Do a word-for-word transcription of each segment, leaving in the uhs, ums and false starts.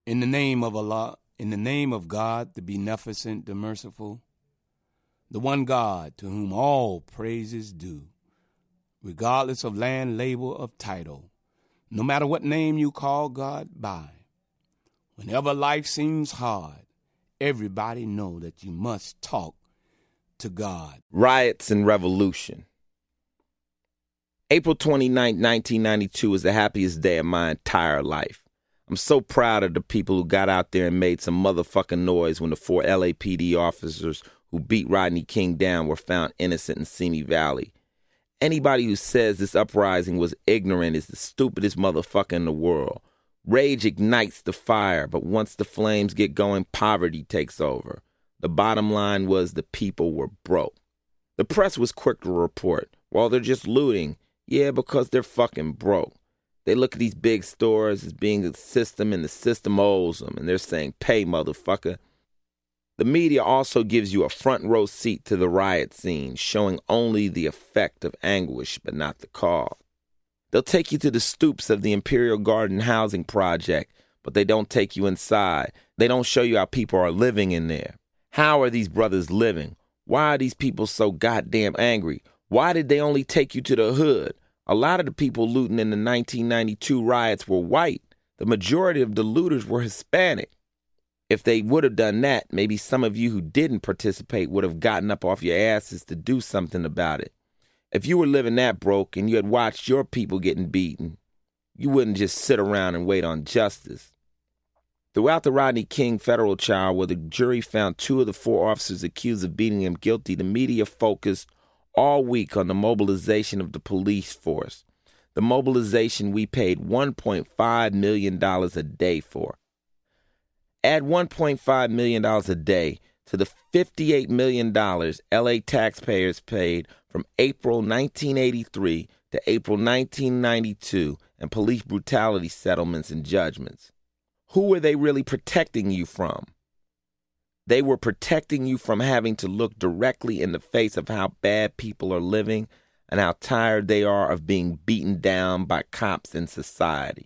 In the name of Allah, in the name of God, the Beneficent, the Merciful, the one God to whom all praises due, regardless of land, label, of title, no matter what name you call God by. Whenever life seems hard, everybody know that you must talk to God. Riots and revolution. April twenty-ninth, nineteen ninety-two is the happiest day of my entire life. I'm so proud of the people who got out there and made some motherfucking noise when the four L A P D officers who beat Rodney King down were found innocent in Simi Valley. Anybody who says this uprising was ignorant is the stupidest motherfucker in the world. Rage ignites the fire, but once the flames get going, poverty takes over. The bottom line was the people were broke. The press was quick to report, well, they're just looting. Yeah, because they're fucking broke. They look at these big stores as being a system, and the system owes them, and they're saying, pay, motherfucker. The media also gives you a front row seat to the riot scene, showing only the effect of anguish, but not the cause. They'll take you to the stoops of the Imperial Garden housing project, but they don't take you inside. They don't show you how people are living in there. How are these brothers living? Why are these people so goddamn angry? Why did they only take you to the hood? A lot of the people looting in the nineteen ninety-two riots were white. The majority of the looters were Hispanic. If they would have done that, maybe some of you who didn't participate would have gotten up off your asses to do something about it. If you were living that broke and you had watched your people getting beaten, you wouldn't just sit around and wait on justice. Throughout the Rodney King federal trial, where the jury found two of the four officers accused of beating him guilty, the media focused all week on the mobilization of the police force. The mobilization we paid one point five million dollars a day for. Add one point five million dollars a day to the fifty-eight million dollars L A taxpayers paid from April nineteen eighty-three to April nineteen ninety-two and police brutality settlements and judgments. Who were they really protecting you from? They were protecting you from having to look directly in the face of how bad people are living and how tired they are of being beaten down by cops in society.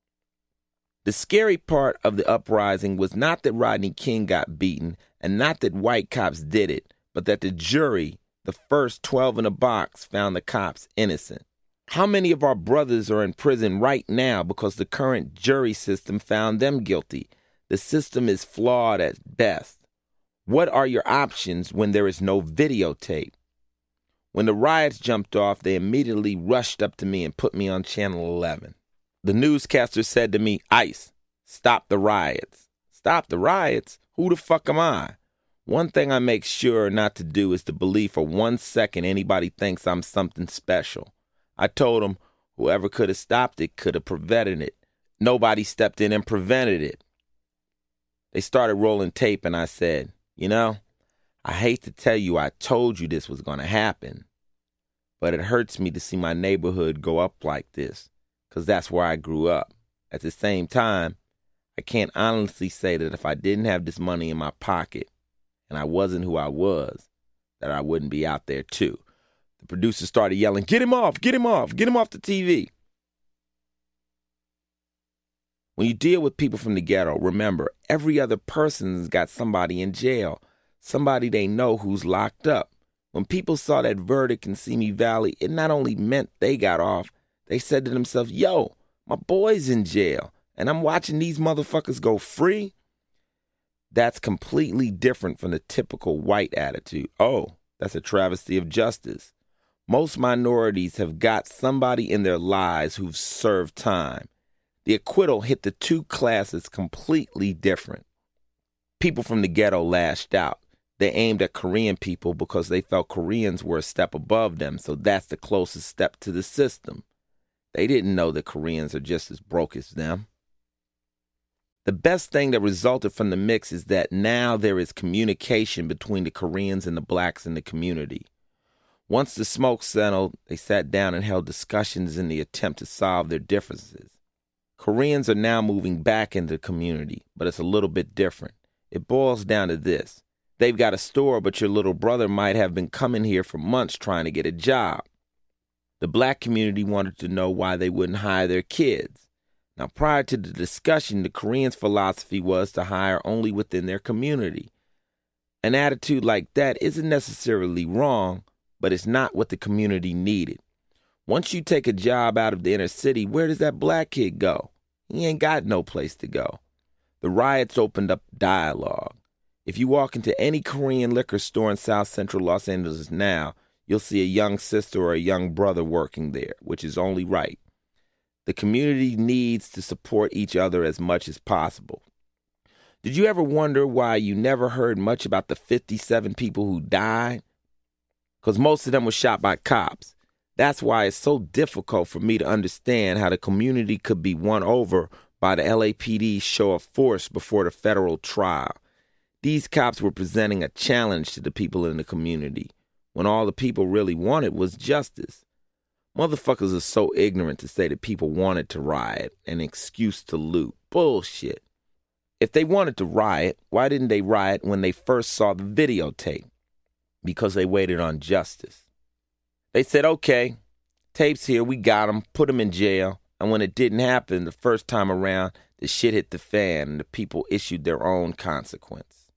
The scary part of the uprising was not that Rodney King got beaten and not that white cops did it, but that the jury, the first twelve in a box, found the cops innocent. How many of our brothers are in prison right now because the current jury system found them guilty? The system is flawed at best. What are your options when there is no videotape? When the riots jumped off, they immediately rushed up to me and put me on Channel eleven. The newscaster said to me, "Ice, stop the riots." Stop the riots? Who the fuck am I? One thing I make sure not to do is to believe for one second anybody thinks I'm something special. I told them whoever could have stopped it could have prevented it. Nobody stepped in and prevented it. They started rolling tape and I said, you know, I hate to tell you I told you this was going to happen, but it hurts me to see my neighborhood go up like this, because that's where I grew up. At the same time, I can't honestly say that if I didn't have this money in my pocket and I wasn't who I was, that I wouldn't be out there too. The producer started yelling, "Get him off, get him off, get him off the T V." When you deal with people from the ghetto, remember, every other person's got somebody in jail, somebody they know who's locked up. When people saw that verdict in Simi Valley, it not only meant they got off, they said to themselves, yo, my boy's in jail, and I'm watching these motherfuckers go free. That's completely different from the typical white attitude. Oh, that's a travesty of justice. Most minorities have got somebody in their lives who've served time. The acquittal hit the two classes completely different. People from the ghetto lashed out. They aimed at Korean people because they felt Koreans were a step above them, so that's the closest step to the system. They didn't know that Koreans are just as broke as them. The best thing that resulted from the mix is that now there is communication between the Koreans and the blacks in the community. Once the smoke settled, they sat down and held discussions in the attempt to solve their differences. Koreans are now moving back into the community, but it's a little bit different. It boils down to this. They've got a store, but your little brother might have been coming here for months trying to get a job. The black community wanted to know why they wouldn't hire their kids. Now, prior to the discussion, the Koreans' philosophy was to hire only within their community. An attitude like that isn't necessarily wrong, but it's not what the community needed. Once you take a job out of the inner city, where does that black kid go? He ain't got no place to go. The riots opened up dialogue. If you walk into any Korean liquor store in South Central Los Angeles now, you'll see a young sister or a young brother working there, which is only right. The community needs to support each other as much as possible. Did you ever wonder why you never heard much about the fifty-seven people who died? Because most of them were shot by cops. That's why it's so difficult for me to understand how the community could be won over by the L A P D's show of force before the federal trial. These cops were presenting a challenge to the people in the community, when all the people really wanted was justice. Motherfuckers are so ignorant to say that people wanted to riot, an excuse to loot. Bullshit. If they wanted to riot, why didn't they riot when they first saw the videotape? Because they waited on justice. They said, okay, tape's here, we got him, put him in jail. And when it didn't happen the first time around, the shit hit the fan and the people issued their own consequence.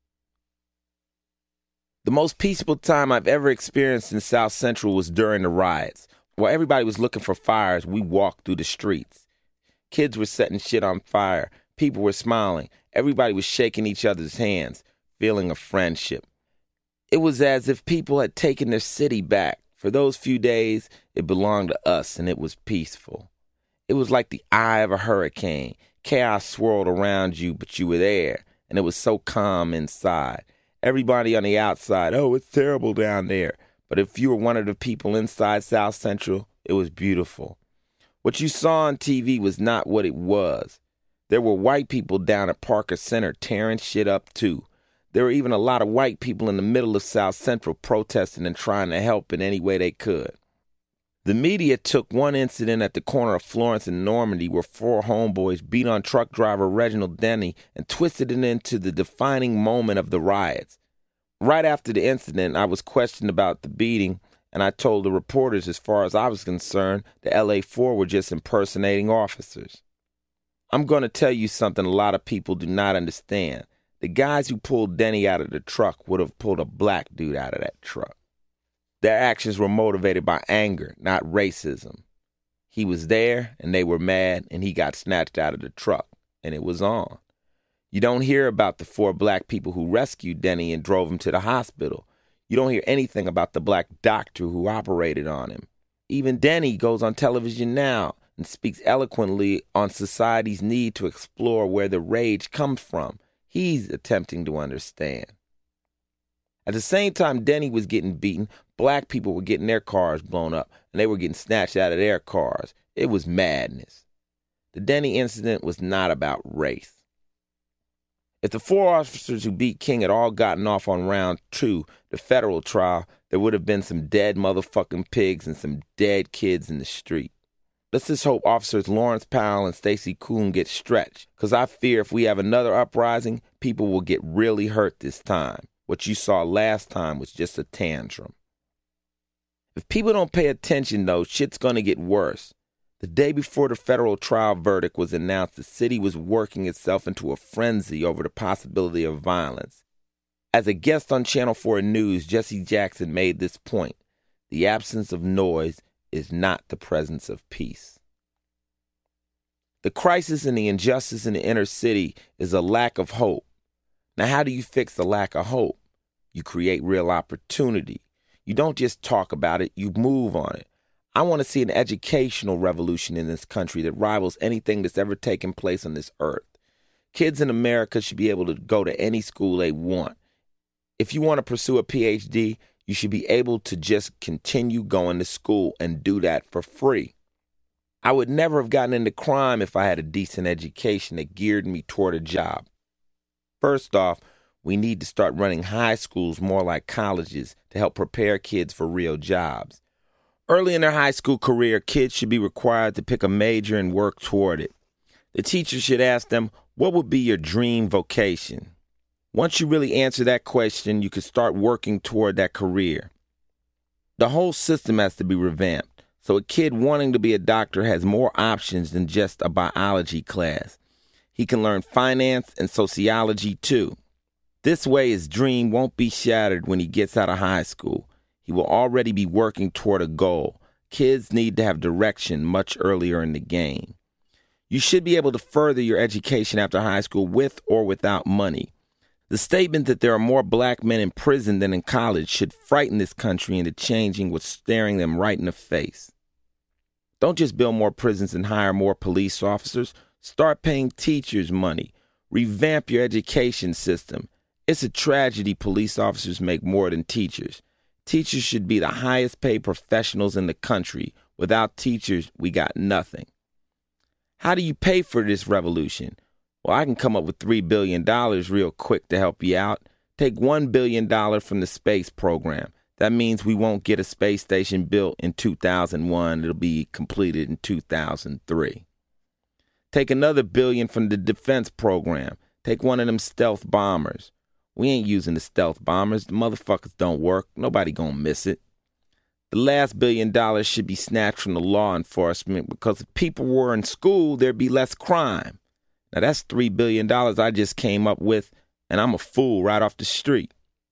The most peaceful time I've ever experienced in South Central was during the riots. While everybody was looking for fires, we walked through the streets. Kids were setting shit on fire. People were smiling. Everybody was shaking each other's hands, feeling a friendship. It was as if people had taken their city back. For those few days, it belonged to us, and it was peaceful. It was like the eye of a hurricane. Chaos swirled around you, but you were there, and it was so calm inside. Everybody on the outside, oh, it's terrible down there. But if you were one of the people inside South Central, it was beautiful. What you saw on T V was not what it was. There were white people down at Parker Center tearing shit up too. There were even a lot of white people in the middle of South Central protesting and trying to help in any way they could. The media took one incident at the corner of Florence and Normandy where four homeboys beat on truck driver Reginald Denny and twisted it into the defining moment of the riots. Right after the incident, I was questioned about the beating, and I told the reporters, as far as I was concerned, the L A four were just impersonating officers. I'm going to tell you something a lot of people do not understand. The guys who pulled Denny out of the truck would have pulled a black dude out of that truck. Their actions were motivated by anger, not racism. He was there, and they were mad, and he got snatched out of the truck, and it was on. You don't hear about the four black people who rescued Denny and drove him to the hospital. You don't hear anything about the black doctor who operated on him. Even Denny goes on television now and speaks eloquently on society's need to explore where the rage comes from. He's attempting to understand. At the same time Denny was getting beaten, black people were getting their cars blown up, and they were getting snatched out of their cars. It was madness. The Denny incident was not about race. If the four officers who beat King had all gotten off on round two, the federal trial, there would have been some dead motherfucking pigs and some dead kids in the street. Let's just hope officers Lawrence Powell and Stacy Kuhn get stretched, because I fear if we have another uprising, people will get really hurt this time. What you saw last time was just a tantrum. If people don't pay attention, though, shit's going to get worse. The day before the federal trial verdict was announced, the city was working itself into a frenzy over the possibility of violence. As a guest on Channel four News, Jesse Jackson made this point: the absence of noise is not the presence of peace. The crisis and the injustice in the inner city is a lack of hope. Now, how do you fix the lack of hope? You create real opportunity. You don't just talk about it, you move on it. I want to see an educational revolution in this country that rivals anything that's ever taken place on this earth. Kids in America should be able to go to any school they want. If you want to pursue a P H D, you should be able to just continue going to school and do that for free. I would never have gotten into crime if I had a decent education that geared me toward a job. First off, we need to start running high schools more like colleges to help prepare kids for real jobs. Early in their high school career, kids should be required to pick a major and work toward it. The teacher should ask them, what would be your dream vocation? Once you really answer that question, you can start working toward that career. The whole system has to be revamped. So a kid wanting to be a doctor has more options than just a biology class. He can learn finance and sociology too. This way his dream won't be shattered when he gets out of high school. He will already be working toward a goal. Kids need to have direction much earlier in the game. You should be able to further your education after high school with or without money. The statement that there are more black men in prison than in college should frighten this country into changing what's staring them right in the face. Don't just build more prisons and hire more police officers. Start paying teachers money. Revamp your education system. It's a tragedy police officers make more than teachers. Teachers should be the highest paid professionals in the country. Without teachers, we got nothing. How do you pay for this revolution? Well, I can come up with three billion dollars real quick to help you out. Take one billion dollars from the space program. That means we won't get a space station built in two thousand one. It'll be completed in two thousand three. Take another billion from the defense program. Take one of them stealth bombers. We ain't using the stealth bombers. The motherfuckers don't work. Nobody gonna miss it. The last billion dollars should be snatched from the law enforcement because if people were in school, there'd be less crime. Now that's three billion dollars I just came up with, and I'm a fool right off the street.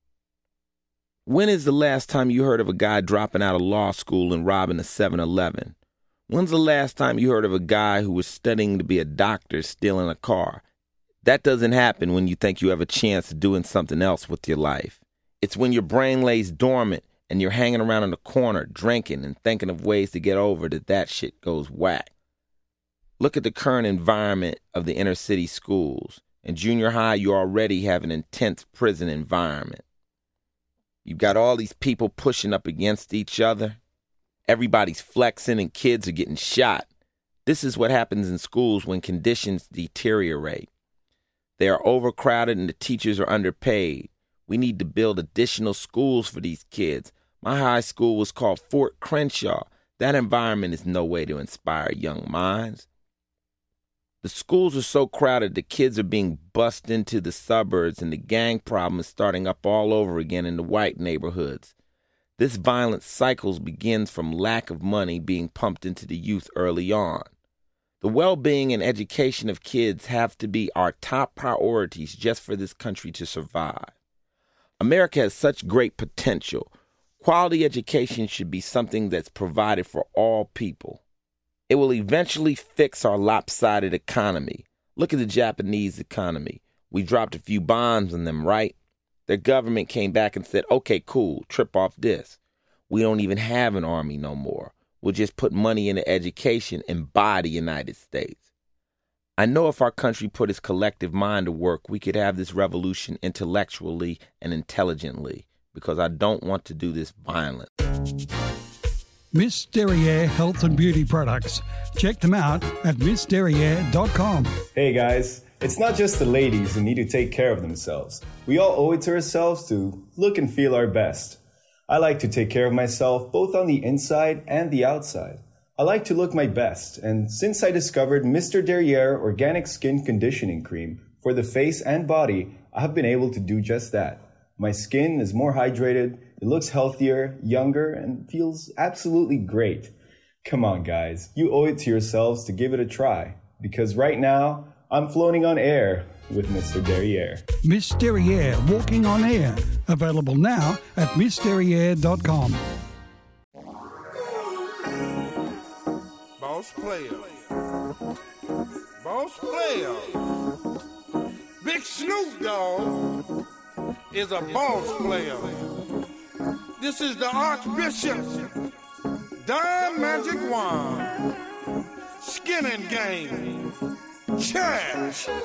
When is the last time you heard of a guy dropping out of law school and robbing a seven eleven? When's the last time you heard of a guy who was studying to be a doctor stealing a car? That doesn't happen when you think you have a chance of doing something else with your life. It's when your brain lays dormant and you're hanging around in the corner drinking and thinking of ways to get over that that shit goes whack. Look at the current environment of the inner city schools. In junior high, you already have an intense prison environment. You've got all these people pushing up against each other. Everybody's flexing and kids are getting shot. This is what happens in schools when conditions deteriorate. They are overcrowded and the teachers are underpaid. We need to build additional schools for these kids. My high school was called Fort Crenshaw. That environment is no way to inspire young minds. The schools are so crowded the kids are being bussed into the suburbs and the gang problem is starting up all over again in the white neighborhoods. This violent cycle begins from lack of money being pumped into the youth early on. The well-being and education of kids have to be our top priorities just for this country to survive. America has such great potential. Quality education should be something that's provided for all people. It will eventually fix our lopsided economy. Look at the Japanese economy. We dropped a few bombs on them, right? Their government came back and said, okay, cool, trip off this. We don't even have an army no more. We'll just put money into education and buy the United States. I know if our country put its collective mind to work, we could have this revolution intellectually and intelligently, because I don't want to do this violently. Miss Derriere Health and Beauty Products. Check them out at miss derriere dot com. Hey guys, it's not just the ladies who need to take care of themselves. We all owe it to ourselves to look and feel our best. I like to take care of myself both on the inside and the outside. I like to look my best, and since I discovered Mister Derriere Organic Skin Conditioning Cream for the face and body, I have been able to do just that. My skin is more hydrated, it looks healthier, younger, and feels absolutely great. Come on guys, you owe it to yourselves to give it a try, because right now, I'm floating on air with Mister Derriere. Miss Derriere Walking on Air. Available now at miss derriere dot com. Boss player. Boss player. Big Snoop Dogg is a boss player. This is the Archbishop Don Magic Wand Skinning Game Church.